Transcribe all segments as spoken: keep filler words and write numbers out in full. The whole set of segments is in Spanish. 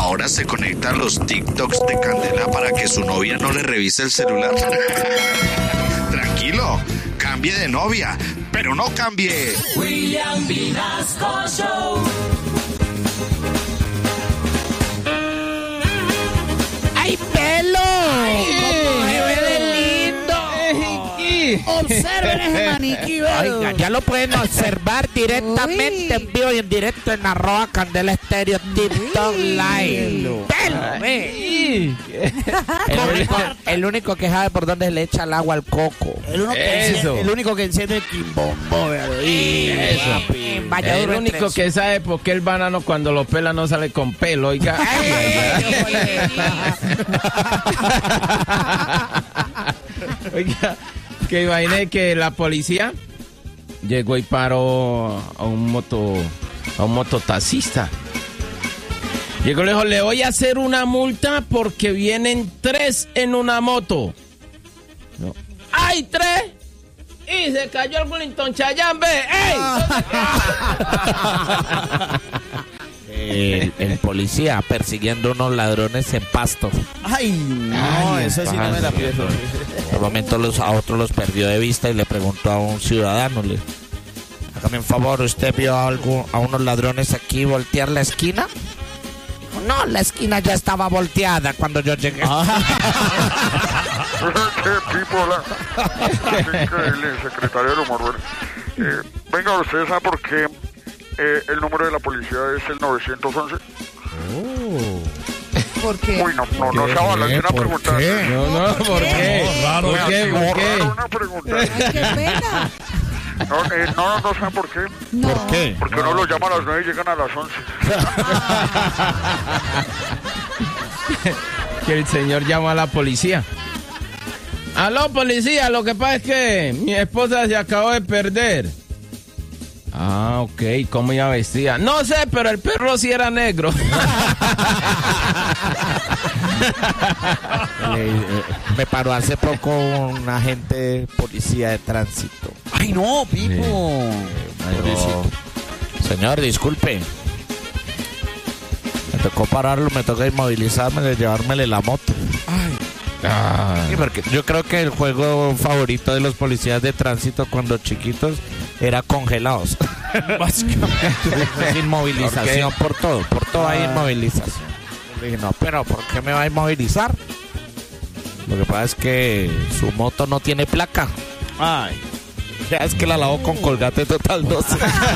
ahora se conecta a los TikToks de Candela para que su novia no le revise el celular. Tranquilo, cambie de novia, pero no cambie. William Vinasco Show. ¡Ay, pelo! ¡Ay, cómo se ve de lindo! Observen ese maniquí, ¿verdad? Oiga, ya lo pueden observar directamente. Uy. En vivo y en directo en arroba Candela Estéreo TikTok Live. ¡Pelo, ve! El único, el único que sabe por dónde le echa el agua al coco. El, uno que enciende, el único que enciende el quimbombo, ¿verdad? Eso. Vaya, el único tres. Que sabe por qué el banano cuando lo pela no sale con pelo, oiga. Oiga, que imaginé que la policía llegó y paró a un moto a un mototaxista. Llegó y le dijo, le voy a hacer una multa porque vienen tres en una moto. No. ¡Ay, tres! Y se cayó el Wellington Chayambe. ¡Ey! El, el policía persiguiendo unos ladrones en Pasto. Ay, no, Ay, eso sí no me la pierdo. Por momento los, a otros los perdió de vista y le preguntó a un ciudadano, le, hágame un favor, ¿usted vio a, algo, a unos ladrones aquí voltear la esquina? No, la esquina ya estaba volteada cuando yo llegué. ¡Qué pipola! ¡Qué increíble, secretario del humor! Eh, venga, ¿usted sabe por qué eh, el número de la policía es el nueve once? Oh. ¿Por qué? Uy, no, no, no se avala, es una pregunta. No, no, ¿por qué? No, raro, ¿Por qué? ¿Por qué? Una pregunta. Ay, qué pena. No, eh, no, no saben por qué. No. ¿Por qué? Porque no. uno los llama a las nueve y llegan a las once. Que el señor llama a la policía. Aló, policía, lo que pasa es que mi esposa se acabó de perder. Ah, ok, ¿cómo iba vestida? No sé, pero el perro sí era negro. Le, eh, me paró hace poco un agente policía de tránsito. Ay, no, Pipo. Sí. Señor, disculpe. Me tocó pararlo, me toca inmovilizarme, de llevármele la moto. Ay. Ay. Sí, porque yo creo que el juego favorito de los policías de tránsito cuando chiquitos era congelados. Básicamente. Inmovilización por todo, por todo hay inmovilización. Le dije, no, pero ¿por qué me va a inmovilizar? Lo que pasa es que su moto no tiene placa. Ay. Ya es que la lavó con Colgate Total doce.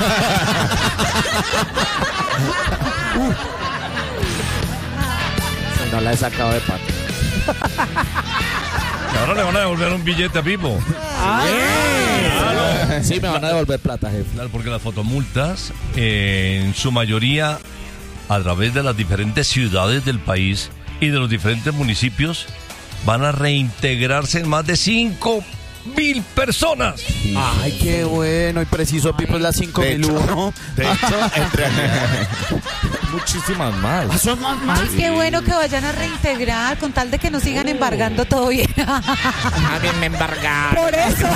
No la he sacado de pata. Ahora le van a devolver un billete a Pipo. Ah, claro. Sí, me van a devolver plata, jefe. Claro, porque las fotomultas, eh, en su mayoría, a través de las diferentes ciudades del país y de los diferentes municipios, van a reintegrarse en más de cinco mil personas. Ay, qué bueno y preciso, Pipo, es la cinco mil uno. De hecho, en realidad, muchísimas más. ¿Son más, más? Ay, qué bueno que vayan a reintegrar con tal de que nos sigan embargando todo bien. A mí me embargaron. Por eso.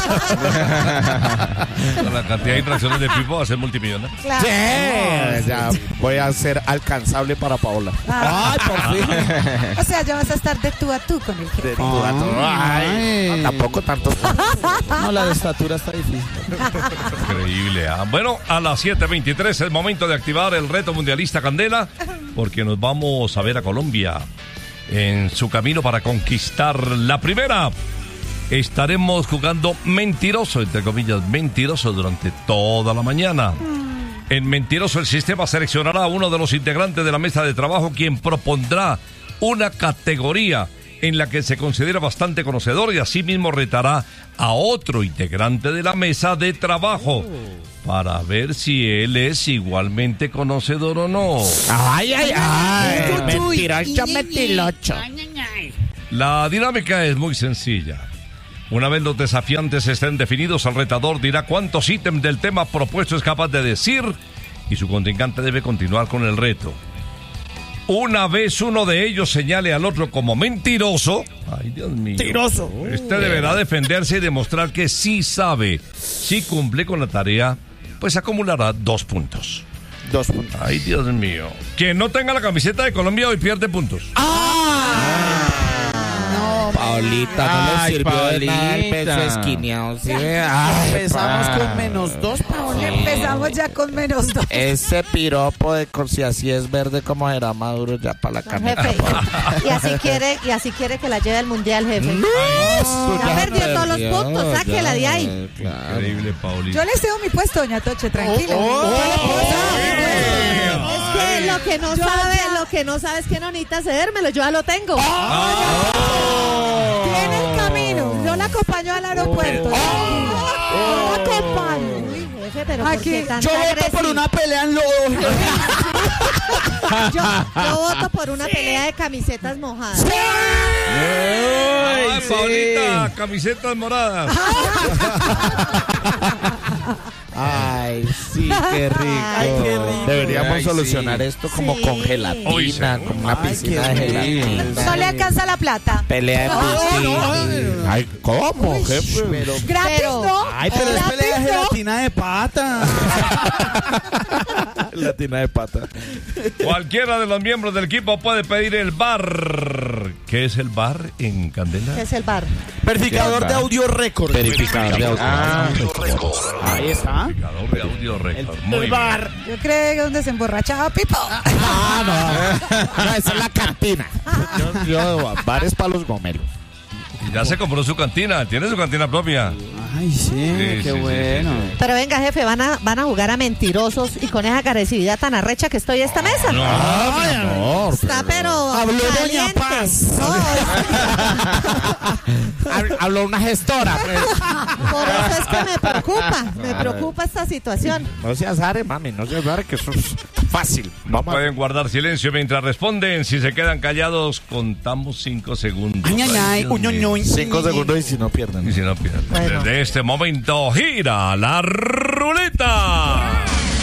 Con la cantidad de infracciones de Pipo va a ser multimillonario. Claro. Sí, ya voy a ser alcanzable para Paola. Ah. Ay, por fin. O sea, ya vas a estar de tú a tú con el jefe. De tú a tú. Ay, no, tampoco tanto. No, la de estatura está difícil. Increíble. ¿eh? Bueno, a las siete veintitrés es momento de activar el reto mundialista Candela, porque nos vamos a ver a Colombia en su camino para conquistar la primera. Estaremos jugando mentiroso, entre comillas, mentiroso durante toda la mañana. En mentiroso el sistema seleccionará a uno de los integrantes de la mesa de trabajo, quien propondrá una categoría en la que se considera bastante conocedor y asimismo retará a otro integrante de la mesa de trabajo para ver si él es igualmente conocedor o no. Ay, ay, ay. Mentiroso, mentiroso. La dinámica es muy sencilla. Una vez los desafiantes estén definidos, el retador dirá cuántos ítems del tema propuesto es capaz de decir y su contrincante debe continuar con el reto. Una vez uno de ellos señale al otro como mentiroso, ay Dios mío, mentiroso, este deberá defenderse y demostrar que sí sabe. Si cumple con la tarea, pues acumulará dos puntos. Dos puntos. Ay, Dios mío. Quien no tenga la camiseta de Colombia hoy pierde puntos. Paulita, no le Ay, sirvió de nada el Paulita. peso esquineado. ¿Sí ve? Ay, Empezamos pa. con menos dos, Paola. Empezamos ya con menos dos. Ese piropo de co- si así es verde, como será maduro ya para la No, camisa. jefe, y así quiere, y así quiere que la lleve al mundial, jefe. Eso Ya perdió todos los puntos, sáquela de ahí. Claro. Increíble, Paulita. Yo le cedo mi puesto, doña Toche, tranquila. Oh, oh, Yo le puedo oh, ceder mi puesto. Es que lo que no Yo sabe, ya- lo que no sabe es que no necesita cedérmelo, yo ya lo tengo. Tiene el camino. Yo la acompaño al aeropuerto. tranquila. Yo la acompaño. Uy, jefe, pero ¿por Aquí, qué tanta Yo voto por agresividad? una pelea en lodo. Yo, yo voto por una pelea de camisetas mojadas. Ay, Ay, sí. Paulita, camisetas moradas. Ay, sí, qué rico. Ay, qué rico. Deberíamos Ay, solucionar sí. esto como Sí. con gelatina, Uy, sí. como una Ay, piscina qué de rico. gelatina. No le alcanza la plata. Pelea de piscina. Ay, ¿cómo, jefe? Pero, Gratis, Pero- ¿no? ay, pero es Gratis, pelea de ¿no? gelatina de pata. Gelatina de pata. Cualquiera de los miembros del equipo puede pedir el bar. ¿Qué es el bar en Candela? ¿Qué es el bar? Verificador de audio récord. Verificador de audio. Ah, Ahí está. Verificador de audio récord. Muy El bien. bar. Yo creo que donde se emborrachaba Pipo. Ah, no. No, esa es la cantina. Yo, yo bares para los gomelos. Y ya se compró su cantina. Tiene su cantina propia. Ay, sí, Sí, qué sí, bueno. sí, sí, Pero venga, jefe, van a, van a jugar a mentirosos y con esa agresividad tan arrecha que estoy esta mesa. No. Ay, amor. Está pero Habló Doña caliente. Paz. No, Hab- Habló una gestora. pues. por eso es que me preocupa, me preocupa esta situación. No seas are, mami, no seas are, que eso es fácil. No Vamos a- pueden guardar silencio mientras responden. Si se quedan callados, contamos cinco segundos. Ay, ay, ay, Dios uy, uy, mío. uy. Cinco segundos y si no Y pierden. si no pierden. Bueno. Desde este momento, gira la ruleta.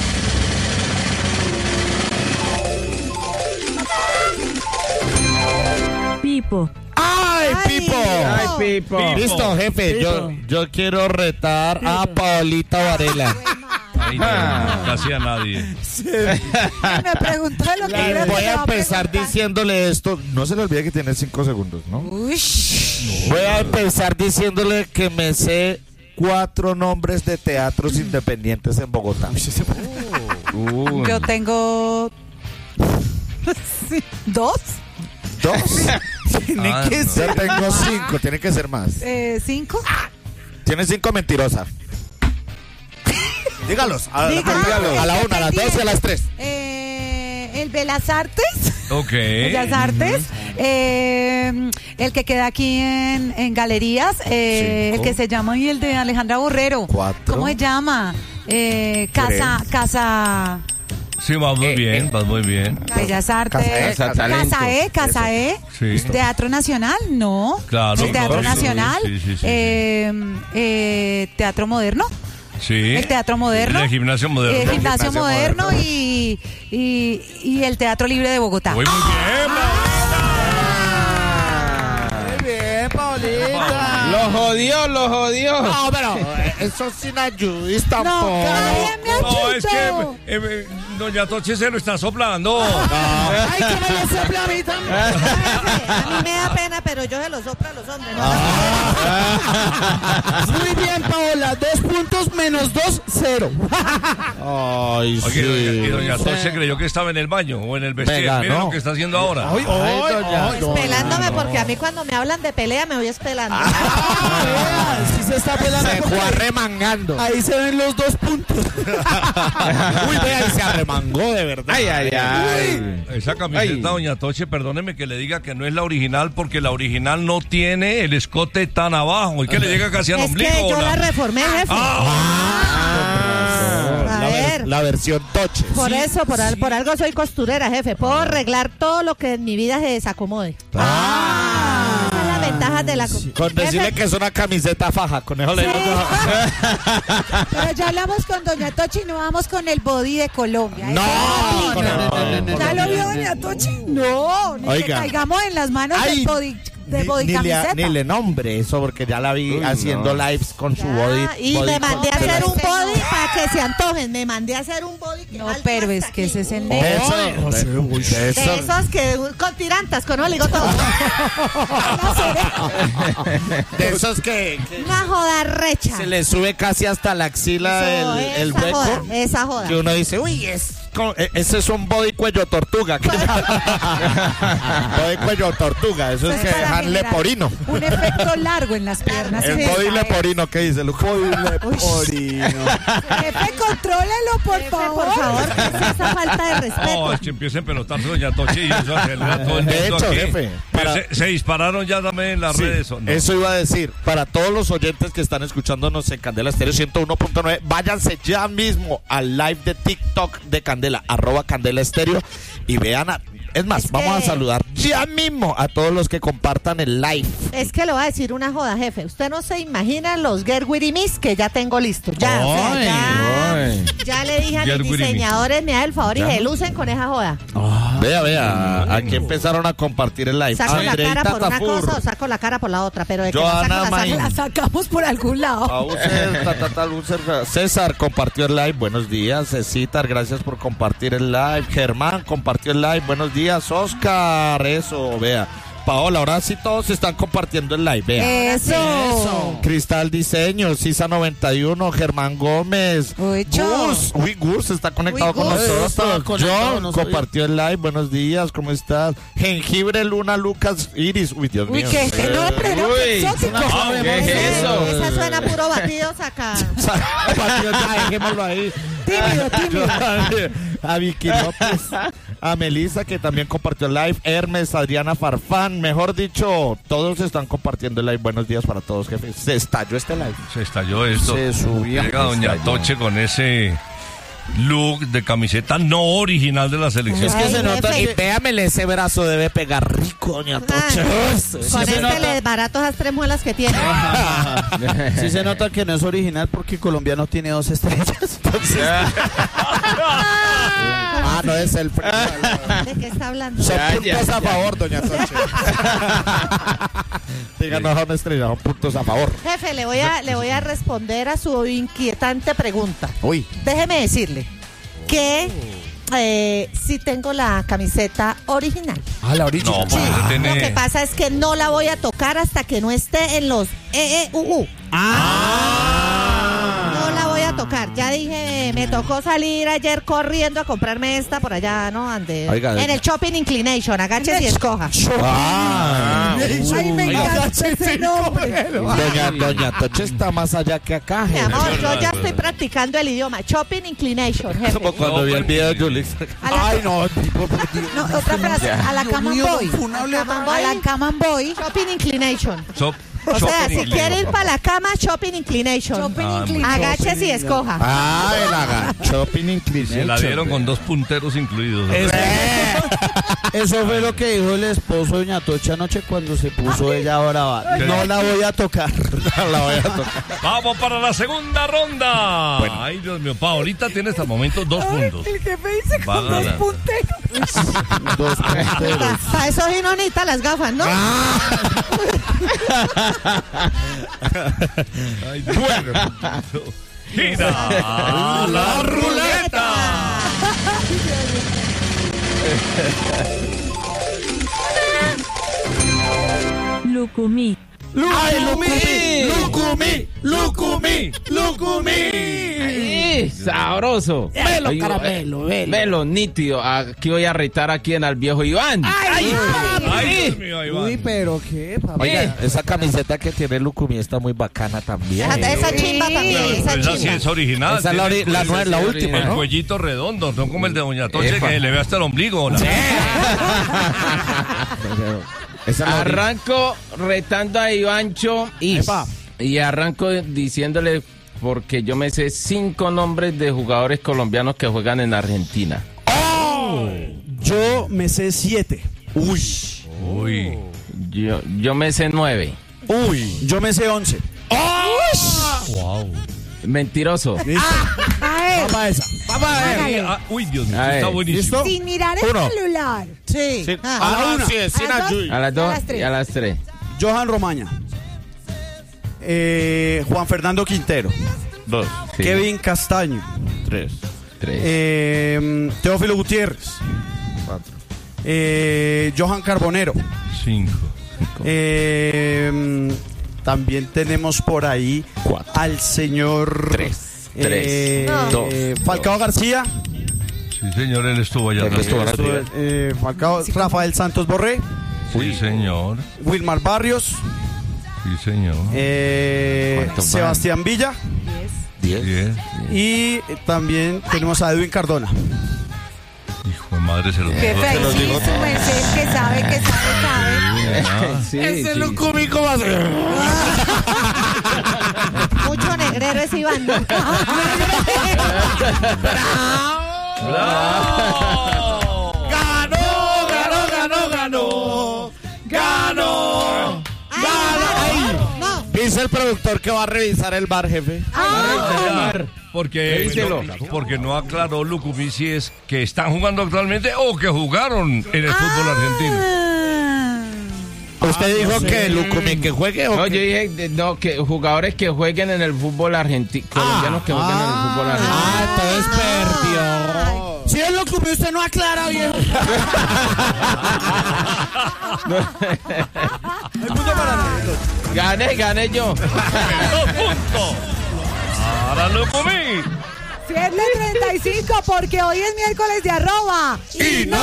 Pipo. ¡Ay, Pipo! Ay, Pipo. Pipo. Listo, jefe. Yo, yo quiero retar a Paulita Varela. Ay, no, casi a nadie. Me preguntó de lo que creo que Voy me a va empezar preguntar. diciéndole esto. No se le olvide que tiene cinco segundos, ¿no? Uy. Voy a empezar diciéndole que me sé cuatro nombres de teatros independientes en Bogotá. Uy. Yo tengo sí, dos, Dos. Tiene Ah, que no. ser. Ya tengo cinco, tiene que ser más. eh, cinco. Tiene cinco mentirosa. Dígalos. A, Diga. dígalos. A la una, a las dos y a las tres. Eh, el Belas Artes. Ok. Bellas Artes, eh, el que queda aquí en, en Galerías, eh, Cinco. el que se llama y el de Alejandra Borrero. Cuatro. ¿Cómo se llama? Eh, casa, Tres. casa, Sí, vas muy Eh, bien, eh. vas muy bien. Bellas Artes, Casa E, Talento. Casa E, Casa E, Sí. Teatro Nacional, no, Claro, el Teatro claro, sí, Nacional, sí, sí, sí, sí. eh, eh, Teatro Moderno, Sí. el Teatro Moderno, El gimnasio eh, moderno. Gimnasio Gimnasio Moderno, Moderno. Y, y, y el Teatro Libre de Bogotá. Muy, muy bien, Muy bien, Paulita. Lo jodió, lo jodió. No, pero eh, eso sin ayudis tampoco. No, nadie me ayudó. No, es que eh, eh, doña Toche se lo está soplando. Ay, que me lo sopla a mí también. A mí me da pena, pero yo se lo soplo a los hombres. ¿no? Muy bien, Paola. Dos puntos menos dos, cero. Ay, Oye, sí. doña, y doña Toche creyó que estaba en el baño o en el vestido. Venga, Mira no. lo que está haciendo ahora. Ay, ay, doña. ay, Pelándome, porque a mí cuando me hablan de pelea me voy espelando. Ah, vea, sí se está pelando. Se porque fue arremangando. Ahí se ven los dos puntos. Uy, vea, y se arremangó de verdad. Ay, ay, ay. Esa camiseta, Ay. doña Toche, perdóneme que le diga que no es la original porque la original no tiene el escote tan abajo y que le llega casi al Es ombligo. que yo ¿o la la- reformé, jefe. Ah, A la, ver- ver. la versión Toche. Por eso, por, al- por algo soy costurera, jefe. Puedo arreglar todo lo que en mi vida se desacomode. Ah. Esa es la ventaja de la... co- Con decirle Jefe, que es una camiseta faja. Con eso le digo que- Pero ya hablamos con Doña Tochi y no vamos con el body de Colombia. No, Eso no, no, no, no, ¿Ya no, lo vio no, Doña Tochi? No, ni que Oiga. caigamos en las manos Ay. del body. de body ni, le, camiseta. ni le nombre eso, porque ya la vi Uy, haciendo no. lives con su Ya, body. y body me mandé a con- hacer un Ese no. body para que se antojen. Me mandé a hacer un body que No, alto pero hasta es que aquí. ese es el Oh, negro. de- de eso. De esos que con tirantas, con oligoto. De esos que, que Una joda recha. se le sube casi hasta la axila Eso, el, el esa hueco. joda, esa joda. Que uno dice, uy, es co- e- ese es un body cuello tortuga. Body cuello tortuga, eso es Eso que es para dejan generar leporino. Un efecto largo en las piernas. El Sí, body esa es. leporino, ¿qué dice Luco? Body leporino. Jefe, contrólelo, por Jefe, favor. por favor, ¿qué es esa falta de respeto? No, es que empieza a pelotarse doña Toche y eso acelera todo el De mundo hecho, aquí. jefe, Pero para- se, se dispararon ya también en las Sí, redes. ¿o no? eso iba a decir, para todos los oyentes que están escuchándonos en Candela Estéreo ciento uno punto nueve, váyanse ya mismo al live de TikTok de Candela, arroba Candela Estéreo, y vean a... Es más, Es vamos que- a saludar ya mismo a todos los que compartan el live. Es que le voy a decir una joda, jefe. Usted no se imagina los Get With Me que ya tengo listos. Ya, o sea, Ay, ya, ay. ya le dije a Get mis With Me. diseñadores, me hagan el favor y se lucen con esa joda. Vea, vea, aquí empezaron a compartir el live. Saco la Andreita cara por una Tafur, cosa o saco la cara por la otra, pero de que Joana la saco, la Maín. saco. La sacamos por algún lado. Auser, ta, ta, ta, Lucer, César compartió el live, buenos días. Cecitar, gracias por compartir el live. Germán compartió el live, buenos días. Oscar, eso, vea. Paola, ahora sí todos están compartiendo el live, vea. Eso. Cristal Diseño, Sisa noventa y uno, Germán Gómez. Uy, Cho. Gus, uy, Gus está conectado Uy, con Gus. nosotros. Estaba conectado, John no sabía. compartió el live, buenos días, ¿cómo estás? Jengibre Luna Lucas Iris, uy, Dios Uy, mío. qué qué nombre, ¿no? Qué Uy, exótico. ah, ¿qué es eso? Esa suena puro batido saca. Partido, ya, dejémoslo ahí. Tímido, tímido. A Vicky López, a Melissa que también compartió el live, Hermes, Adriana Farfán, mejor dicho, todos están compartiendo el live. Buenos días para todos, jefe. Se estalló este live. Se estalló esto. Se subió. Llega doña Estalló. Toche con ese look de camiseta no original de la selección. Es que Ay, se nota jefe. y véamele ese brazo, debe pegar rico, doña Toche. Ay, Sí, con se este nota. le barato esas tres muelas que tiene. Sí se nota que no es original porque colombiano tiene dos estrellas. Ah, no es el frío. ¿De qué está hablando? Son Ya, puntos ya, a ya. favor, doña Toche. Díganos a una estrella, son puntos a favor. Jefe, le voy a le voy a responder a su inquietante pregunta. Uy. Déjeme decirle que eh, sí tengo la camiseta original. Ah, la orilla. No, pues usted tiene- Lo que pasa es que no la voy a tocar hasta que no esté en los E E U U. No la voy a tocar. Ya dije, me tocó salir ayer corriendo a comprarme esta por allá, ¿no? Ande, Oiga, en el Shopping Inclination. Agache y escoja. Ah, Ay, me Oiga, encanta ese nombre. Doña, doña Toche está más allá que acá, Mi jefe. amor, yo ya estoy practicando el idioma. Shopping Inclination, jefe. Como cuando vi el video de Julix. A la- Ay, no, tipo, por Dios. No, otra frase. A la cama voy. funable A otra la vez. cama voy. Shopping Inclination. So- O sea, shopping si inglés. quiere ir para la cama, Shopping Inclination. Shopping Ah, inclinado. Agáchese y escoja. Ah, el aga- Shopping Se Inclination. la dieron con dos punteros incluidos. ¿no? Eso fue lo que dijo el esposo de doña Tocha anoche cuando se puso ella brava. ¿Qué? No la voy a tocar. No la voy a tocar. Vamos para la segunda ronda. Ay, Dios mío. Paolita tiene hasta el momento dos puntos. El jefe dice Va con dos ganando. punteros. Dos punteros. Para eso sí no necesita las gafas, ¿no? Ay, Dios mío. Gira la ruleta. Lucumí. ¡Ay, Lucumí! ¡Lucumí! ¡Lucumí! ¡Lucumí! ¡Ay, sabroso! Velo, Oigo, caramelo, eh, velo. Velo, nítido. Aquí voy a retar aquí en al viejo Iván. Ay, Dios mío, Iván. Uy, pero qué, papá. Oiga, esa camiseta que tiene Lucumí está muy bacana también. Esa, esa chimba también, Pero esa esa sí chimba. es original. Esa es la, ori- Tiene la, el- nue- la sí, última, El ¿no? cuellito redondo, no como el de Doña Toche Epa. que le ve hasta el ombligo. ¿no? Esa es la ori- Arranco retando a Ivancho y, Epa. y arranco diciéndole porque yo me sé cinco nombres de jugadores colombianos que juegan en Argentina. Yo me sé siete. Uy. Uy. Yo, yo me sé nueve. Uy. Yo me sé once. Wow. Mentiroso. ¿Listo? A ver, Vamos a esa. hágale. Ah, uy, Dios mío, A eso está ver, buenísimo. Sin mirar el Uno. celular. Sí. Sí. Ah, Ah, una. sí, es sin A las dos. ayuda. A las Y a dos las tres. y a las tres. Johan Romaña. Eh, Juan Fernando Quintero. Dos. Sí. Kevin Castaño. Tres. Tres. Eh, Teófilo Gutiérrez. Cuatro. Eh, Johan Carbonero. Cinco. Eh, también tenemos por ahí Cuatro. al señor Tres. eh, Tres. Dos. eh, Falcao García. Sí, señor, él estuvo allá Él también. estuvo Estuvo, arriba. eh, Falcao, Rafael Santos Borré. Sí, señor. Wilmar Barrios. Sí, señor. eh, ¿Cuántos van? Sebastián Villa. Diez. Diez. Y eh, también tenemos a Edwin Cardona. Hijo de madre, se lo Qué digo. feliz, su merced, que sabe, que sabe, sabe. Sí, Ese sí. Lucumí, ¿cómo hace? Mucho negrero ese Iván. ¿no? ¡Bravo! ¡Ganó, ganó, ganó, ganó! ¡Ganó! ¡Ganó! No. Dice el productor que va a revisar el bar, jefe. Porque, Revíselo. no, porque no aclaró Lucumí si es que están jugando actualmente o que jugaron en el fútbol argentino. ¿Usted dijo que Lucumí que juegue o No, que- yo dije de- no, que jugadores que jueguen en el fútbol argentino, colombianos que jueguen en el fútbol argentino. Ah, entonces perdió. Si es lo que usted no aclara bien. Gané, gané yo. ¡Dos puntos! ¡Para Lucumí! siete treinta y cinco porque hoy es miércoles de arroba. Y no